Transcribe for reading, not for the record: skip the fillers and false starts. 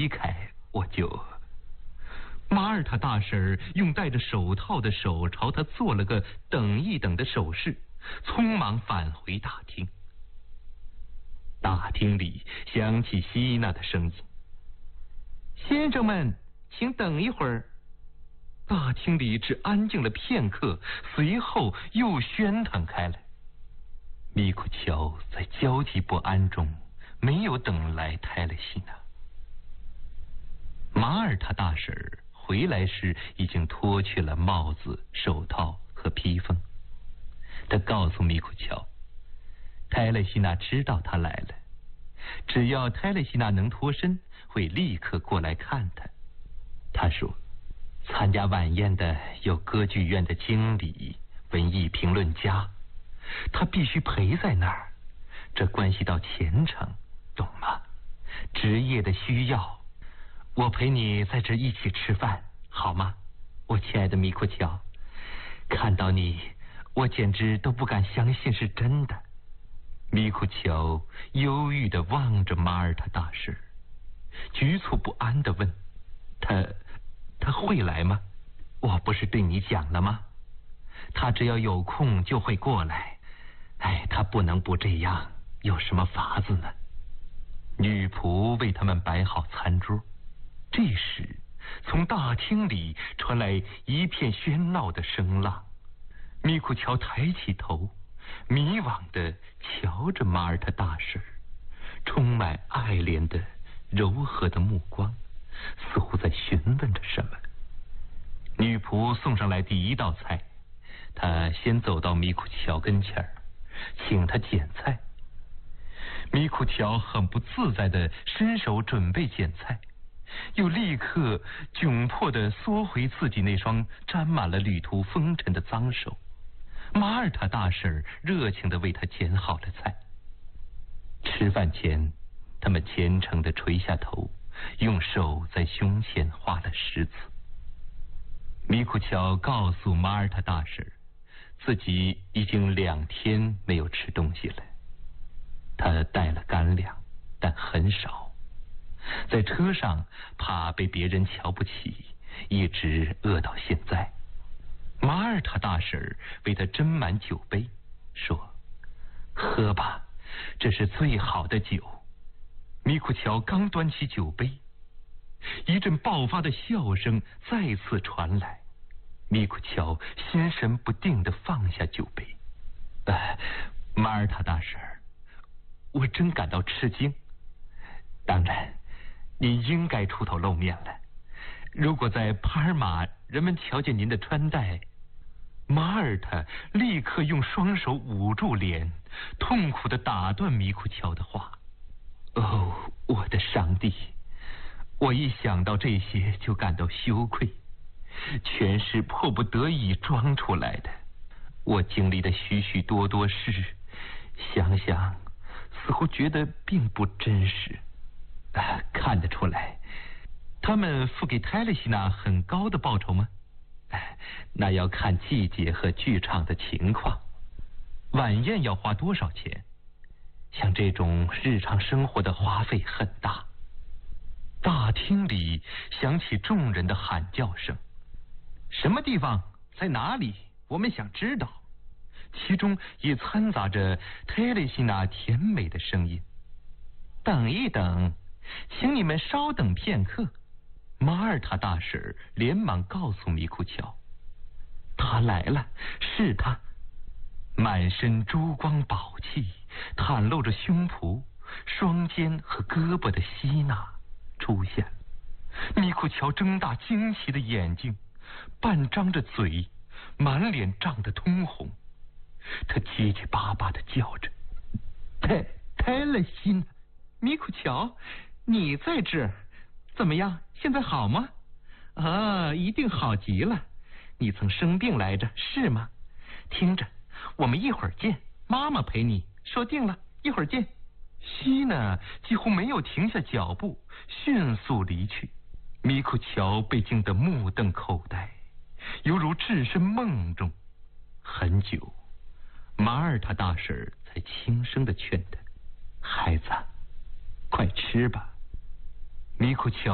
离开，我就……马耳他大婶用戴着手套的手朝他做了个等一等的手势，匆忙返回大厅。大厅里响起希娜的声音：“先生们，请等一会儿。”大厅里只安静了片刻，随后又喧腾开来。米库乔在焦急不安中没有等来泰勒西娜。马耳他大婶回来时已经脱去了帽子、手套和披风。他告诉米库乔，泰勒西娜知道他来了，只要泰勒西娜能脱身，会立刻过来看他。他说，参加晚宴的有歌剧院的经理、文艺评论家，他必须陪在那儿，这关系到前程，懂吗？职业的需要。我陪你在这一起吃饭，好吗？我亲爱的米库乔，看到你，我简直都不敢相信是真的。米库乔忧郁地望着马耳他大婶，局促不安地问：他会来吗？我不是对你讲了吗？他只要有空就会过来。他不能不这样，有什么法子呢？女仆为他们摆好餐桌。这时，从大厅里传来一片喧闹的声浪。米库乔抬起头，迷惘地瞧着马耳他大婶，充满爱怜的柔和的目光，似乎在询问着什么。女仆送上来第一道菜，她先走到米库乔跟前儿，请他捡菜。米库乔很不自在地伸手准备捡菜，又立刻窘迫地缩回自己那双沾满了旅途风尘的脏手。马耳他大婶热情地为他捡好了菜。吃饭前，他们虔诚地垂下头，用手在胸前画了十字。米库乔告诉马耳他大婶，自己已经2天没有吃东西了。他带了干粮，但很少。在车上怕被别人瞧不起，一直饿到现在。马耳他大婶为他斟满酒杯，说：“喝吧，这是最好的酒。”米库乔刚端起酒杯，一阵爆发的笑声再次传来。米库乔心神不定地放下酒杯。马耳他大婶，我真感到吃惊。当然，您应该出头露面了。如果在帕尔马人们瞧见您的穿戴……马耳他立刻用双手捂住脸，痛苦地打断米库乔的话。哦，我的上帝！我一想到这些就感到羞愧，全是迫不得已装出来的。我经历的许许多多事，想想似乎觉得并不真实。看得出来，他们付给泰勒西娜很高的报酬吗？那要看季节和剧场的情况。晚宴要花多少钱？像这种日常生活的花费很大。大厅里响起众人的喊叫声。什么地方？在哪里？我们想知道。其中也掺杂着泰勒西娜甜美的声音。等一等，请你们稍等片刻。马耳他大婶连忙告诉米库乔，他来了，是他。满身珠光宝气，袒露着胸脯、双肩和胳膊的希娜出现了。米库乔睁大惊奇的眼睛，半张着嘴，满脸涨得通红。他结结巴巴地叫着：“泰勒西娜，米库乔，你在这儿？怎么样？现在好吗？一定好极了。你曾生病来着，是吗？听着，我们一会儿见。妈妈陪你，说定了，一会儿见。”希娜几乎没有停下脚步，迅速离去。米库乔被惊得目瞪口呆，犹如置身梦中。很久，马耳他大婶才轻声地劝他：“孩子，快吃吧。”米库乔